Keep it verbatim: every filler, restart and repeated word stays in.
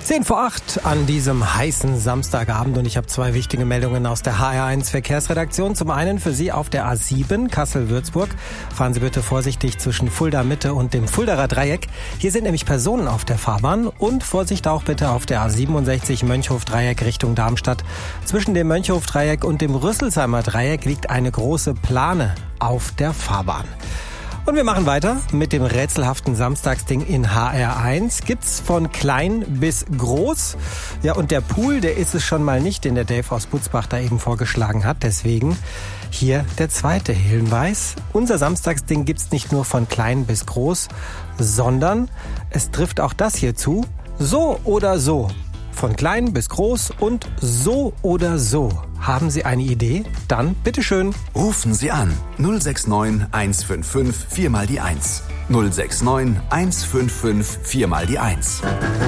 Zehn vor acht an diesem heißen Samstagabend und ich habe zwei wichtige Meldungen aus der H R eins Verkehrsredaktion. Zum einen für Sie auf der A sieben Kassel-Würzburg. Fahren Sie bitte vorsichtig zwischen Fulda Mitte und dem Fuldaer Dreieck. Hier sind nämlich Personen auf der Fahrbahn und Vorsicht auch bitte auf der A siebenundsechzig Mönchhof-Dreieck Richtung Darmstadt. Zwischen dem Mönchhof-Dreieck und dem Rüsselsheimer Dreieck liegt eine große Plane auf der Fahrbahn. Und wir machen weiter mit dem rätselhaften Samstagsding in H R eins. Gibt's von klein bis groß. Ja, und der Pool, der ist es schon mal nicht, den der Dave aus Butzbach da eben vorgeschlagen hat. Deswegen hier der zweite Hinweis. Unser Samstagsding gibt's nicht nur von klein bis groß, sondern es trifft auch das hier zu. So oder so. Von klein bis groß und so oder so. Haben Sie eine Idee? Dann bitteschön. Rufen Sie an null sechs neun eins fünf fünf vier mal die eins. null sechs neun eins fünf fünf vier mal die eins.